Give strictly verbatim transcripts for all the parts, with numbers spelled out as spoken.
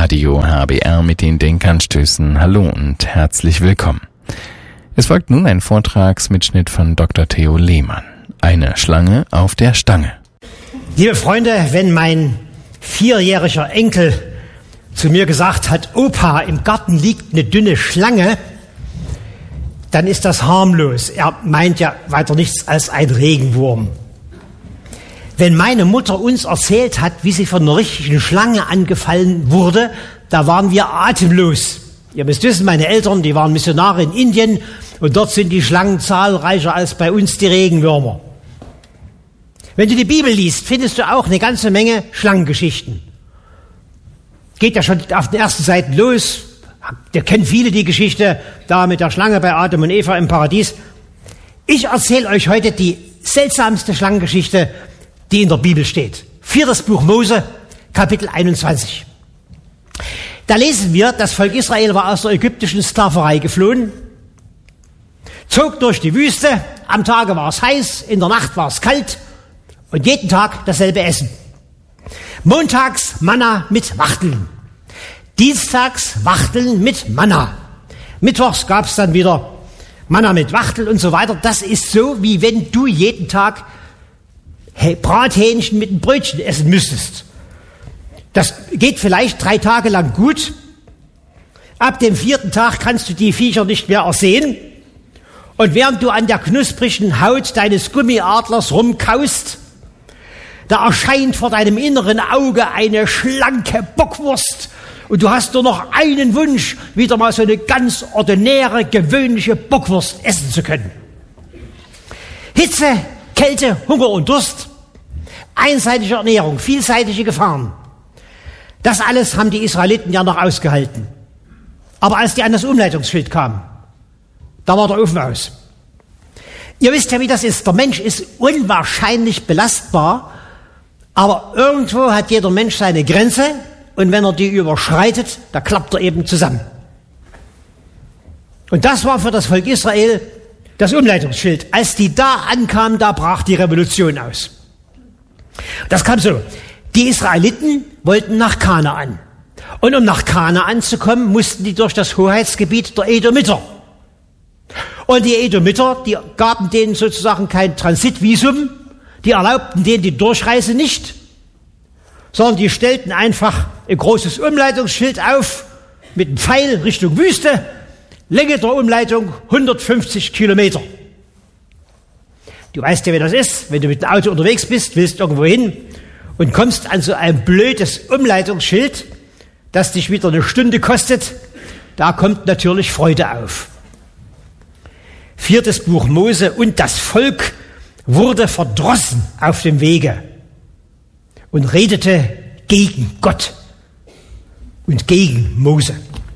Radio H B R mit den Denkanstößen. Hallo und herzlich willkommen. Es folgt nun ein Vortragsmitschnitt von Doktor Theo Lehmann. Eine Schlange auf der Stange. Liebe Freunde, wenn mein vierjähriger Enkel zu mir gesagt hat, Opa, im Garten liegt eine dünne Schlange, dann ist das harmlos. Er meint ja weiter nichts als ein Regenwurm. Wenn meine Mutter uns erzählt hat, wie sie von einer richtigen Schlange angefallen wurde, da waren wir atemlos. Ihr müsst wissen, meine Eltern, die waren Missionare in Indien und dort sind die Schlangen zahlreicher als bei uns die Regenwürmer. Wenn du die Bibel liest, findest du auch eine ganze Menge Schlangengeschichten. Geht ja schon auf den ersten Seiten los. Ihr kennt viele die Geschichte da mit der Schlange bei Adam und Eva im Paradies. Ich erzähle euch heute die seltsamste Schlangengeschichte, die in der Bibel steht. Viertes Buch Mose, Kapitel einundzwanzig. Da lesen wir, das Volk Israel war aus der ägyptischen Sklaverei geflohen, zog durch die Wüste, am Tage war es heiß, in der Nacht war es kalt und jeden Tag dasselbe Essen. Montags Manna mit Wachteln, dienstags Wachteln mit Manna, mittwochs gab es dann wieder Manna mit Wachteln und so weiter. Das ist so, wie wenn du jeden Tag Brathähnchen mit einem Brötchen essen müsstest. Das geht vielleicht drei Tage lang gut. Ab dem vierten Tag kannst du die Viecher nicht mehr ersehen. Und während du an der knusprigen Haut deines Gummiadlers rumkaust, da erscheint vor deinem inneren Auge eine schlanke Bockwurst. Und du hast nur noch einen Wunsch, wieder mal so eine ganz ordinäre, gewöhnliche Bockwurst essen zu können. Hitze, Kälte, Hunger und Durst, einseitige Ernährung, vielseitige Gefahren. Das alles haben die Israeliten ja noch ausgehalten. Aber als die an das Umleitungsschild kamen, da war der Ofen aus. Ihr wisst ja, wie das ist. Der Mensch ist unwahrscheinlich belastbar, aber irgendwo hat jeder Mensch seine Grenze und wenn er die überschreitet, da klappt er eben zusammen. Und das war für das Volk Israel das Umleitungsschild. Als die da ankamen, da brach die Revolution aus. Das kam so. Die Israeliten wollten nach Kanaan. Und um nach Kanaan zu kommen, mussten die durch das Hoheitsgebiet der Edomiter. Und die Edomiter, die gaben denen sozusagen kein Transitvisum, die erlaubten denen die Durchreise nicht, sondern die stellten einfach ein großes Umleitungsschild auf mit einem Pfeil Richtung Wüste, Länge der Umleitung hundertfünfzig Kilometer. Du weißt ja, wie das ist, wenn du mit dem Auto unterwegs bist, willst irgendwo hin und kommst an so ein blödes Umleitungsschild, das dich wieder eine Stunde kostet, da kommt natürlich Freude auf. Viertes Buch Mose, und das Volk wurde verdrossen auf dem Wege und redete gegen Gott und gegen Mose.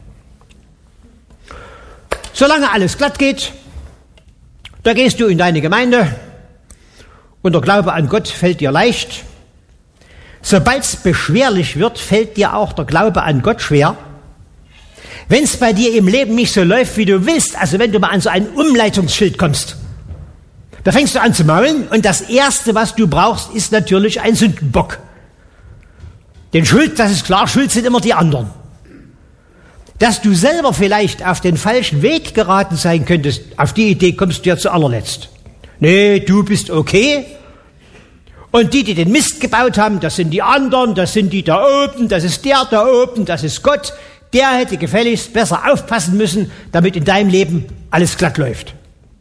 Solange alles glatt geht, da gehst du in deine Gemeinde und der Glaube an Gott fällt dir leicht. Sobald es beschwerlich wird, fällt dir auch der Glaube an Gott schwer. Wenn es bei dir im Leben nicht so läuft, wie du willst, also wenn du mal an so ein Umleitungsschild kommst, da fängst du an zu maulen und das Erste, was du brauchst, ist natürlich ein Sündenbock. Denn Schuld, das ist klar, Schuld sind immer die anderen. Dass du selber vielleicht auf den falschen Weg geraten sein könntest, auf die Idee kommst du ja zu allerletzt. Nee, du bist okay. Und die, die den Mist gebaut haben, das sind die anderen, das sind die da oben, das ist der da oben, das ist Gott. Der hätte gefälligst besser aufpassen müssen, damit in deinem Leben alles glatt läuft.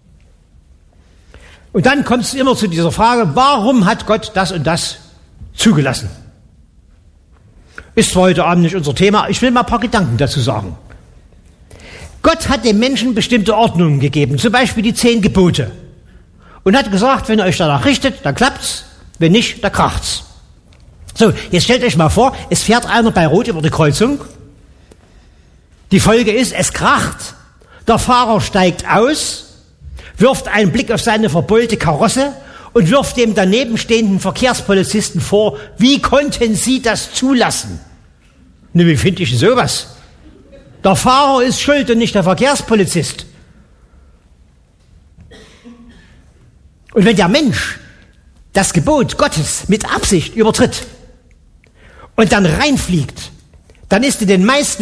Und dann kommst du immer zu dieser Frage, warum hat Gott das und das zugelassen? Ist zwar heute Abend nicht unser Thema, ich will mal ein paar Gedanken dazu sagen. Gott hat dem Menschen bestimmte Ordnungen gegeben, zum Beispiel die zehn Gebote. Und hat gesagt, wenn ihr euch danach richtet, dann klappt's, wenn nicht, dann kracht's. So, jetzt stellt euch mal vor, es fährt einer bei Rot über die Kreuzung. Die Folge ist, es kracht. Der Fahrer steigt aus, wirft einen Blick auf seine verbeulte Karosse und wirft dem daneben stehenden Verkehrspolizisten vor, wie konnten Sie das zulassen? Ne, wie finde ich sowas? Der Fahrer ist schuld und nicht der Verkehrspolizist. Und wenn der Mensch das Gebot Gottes mit Absicht übertritt und dann reinfliegt, dann ist in den meisten